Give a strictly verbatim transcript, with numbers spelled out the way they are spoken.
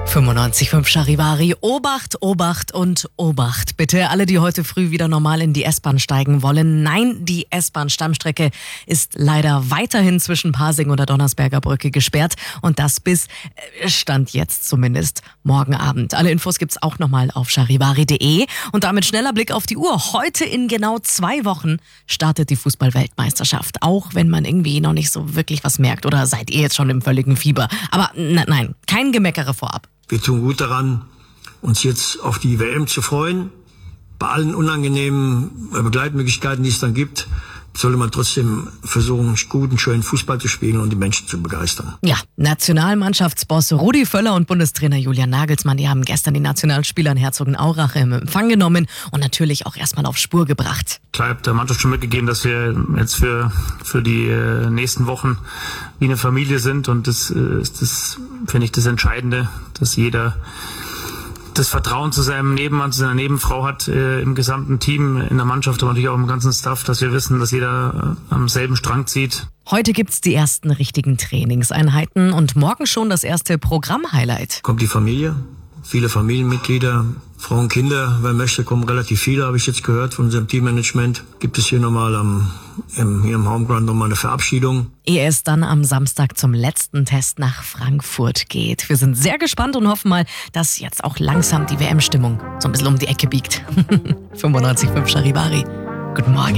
fünfundneunzig Komma fünf Charivari. Obacht, Obacht und Obacht. Bitte alle, die heute früh wieder normal in die S-Bahn steigen wollen. Nein, die S-Bahn-Stammstrecke ist leider weiterhin zwischen Pasing und der Donnersberger Brücke gesperrt. Und das bis, Stand jetzt zumindest, morgen Abend. Alle Infos gibt's auch nochmal auf charivari punkt de. Und damit schneller Blick auf die Uhr. Heute in genau zwei Wochen startet die Fußball-Weltmeisterschaft. Auch wenn man irgendwie noch nicht so wirklich was merkt. Oder seid ihr jetzt schon im völligen Fieber? Aber n- nein, kein Gemeckere vorab. Wir tun gut daran, uns jetzt auf die W M zu freuen. Bei allen unangenehmen Begleitmöglichkeiten, die es dann gibt, sollte man trotzdem versuchen, guten, schönen Fußball zu spielen und die Menschen zu begeistern. Ja, Nationalmannschaftsboss Rudi Völler und Bundestrainer Julian Nagelsmann, die haben gestern die Nationalspieler in Herzogenaurach im Empfang genommen und natürlich auch erstmal auf Spur gebracht. Klar, ich habe der Mannschaft schon mitgegeben, dass wir jetzt für für die äh, nächsten Wochen wie eine Familie sind, und das äh, ist das, finde ich, das Entscheidende, dass jeder das Vertrauen zu seinem Nebenmann, zu seiner Nebenfrau hat, äh, im gesamten Team, in der Mannschaft, aber natürlich auch im ganzen Staff, dass wir wissen, dass jeder äh, am selben Strang zieht. Heute gibt's die ersten richtigen Trainingseinheiten und morgen schon das erste Programm-Highlight. Kommt die Familie, viele Familienmitglieder, Frauen, Kinder, wer möchte, kommen relativ viele, habe ich jetzt gehört von unserem Teammanagement. Gibt es hier nochmal am, im, hier im Homeground nochmal eine Verabschiedung. Ehe es dann am Samstag zum letzten Test nach Frankfurt geht. Wir sind sehr gespannt und hoffen mal, dass jetzt auch langsam die W M-Stimmung so ein bisschen um die Ecke biegt. fünfundneunzig Komma fünf Charivari. Guten Morgen.